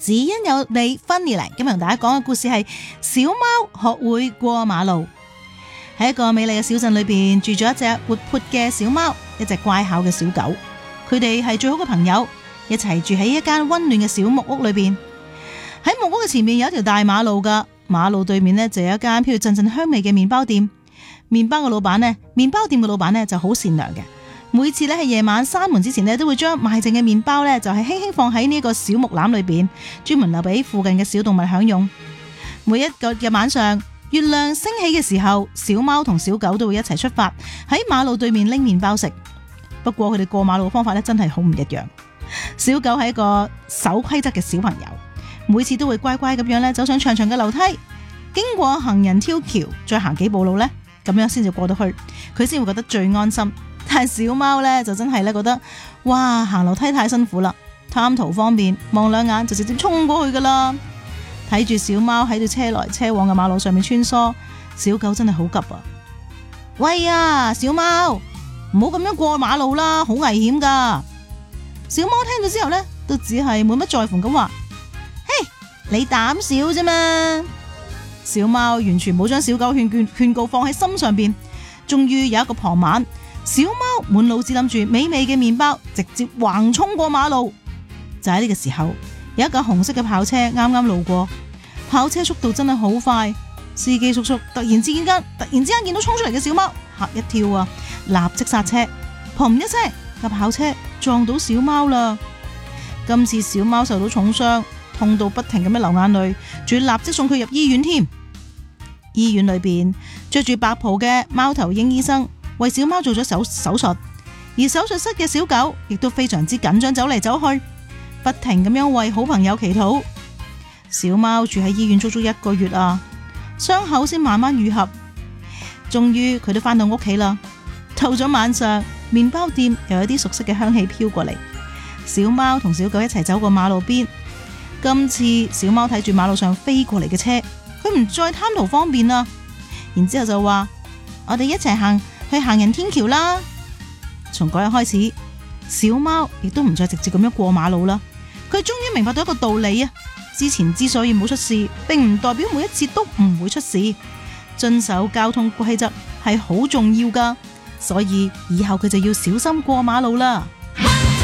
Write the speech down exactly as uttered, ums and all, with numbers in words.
只因有你 Funny 嚟，今日同大家講嘅故事係小貓學會過馬路。喺一個美麗嘅小鎮裏邊，住咗一隻活潑嘅小貓，一隻乖巧嘅小狗。佢哋係最好嘅朋友，一齊住喺一間溫暖嘅小木屋裏邊。喺木屋嘅前面有一條大馬路噶，馬路對面呢就有一間飄住陣陣香味嘅麵包店。麵包嘅老闆呢，麵包店嘅老闆呢就好善良嘅。每次咧喺夜晚閂門之前咧，都會將賣剩嘅麵包咧就係輕輕放喺呢個小木籃裏邊，專門留俾附近嘅小動物享用。每一個嘅晚上，月亮升起嘅時候，小貓同小狗都會一齊出發喺馬路對面拎麵包食。不過佢哋過馬路嘅方法咧真係好唔一樣。小狗係一個守規則嘅小朋友，每次都會乖乖咁樣咧走上長長嘅樓梯，經過行人天橋，再行幾步路咧，咁樣先至過到去，佢先會覺得最安心。但係小貓咧就真係咧覺得，哇，行樓梯太辛苦啦，貪圖方便，望兩眼就直接衝過去噶啦。睇住小貓喺度車來車往嘅馬路上面穿梭，小狗真係好急啊！喂呀，小貓，唔好咁樣過馬路啦，好危險噶。小貓聽咗之後咧，都只係滿不在乎咁話：嘿，你膽小啫嘛。小貓完全冇將小狗勸勸勸告放喺心上邊。終於有一個傍晚，小貓滿腦子諗住美味嘅麵包，直接橫衝過馬路。就喺呢個時候，有一架紅色嘅跑車啱啱路過，跑車速度真係好快。司機叔叔突然之間突然之間見到衝出嚟嘅小貓，嚇一跳啊，立即剎車，砰一聲，架跑車撞到小貓啦。今次小貓受到重傷，痛到不停咁樣流眼淚，仲要立即送佢入醫院添。醫院裏邊着住白袍嘅貓頭鷹醫生為小貓做咗手手術，而手術室嘅小狗亦都非常之緊張，走嚟走去，不停咁樣為好朋友祈禱。小貓住喺醫院足足一個月啊，傷口先慢慢愈合，終於佢都返到屋企啦。到咗晚上，麵包店又有啲熟悉嘅香氣飄過嚟，小貓同小狗一齊走過馬路邊。今次小貓睇住馬路上飛過嚟嘅車，佢唔再貪圖方便啦，然之後就話：我哋一齊行去行人天橋啦。從嗰日開始，小貓亦都唔再直接咁樣過馬路啦。佢終於明白到一個道理啊！之前之所以冇出事，並唔代表每一次都唔會出事。遵守交通規則係好重要噶，所以以後佢就要小心過馬路啦。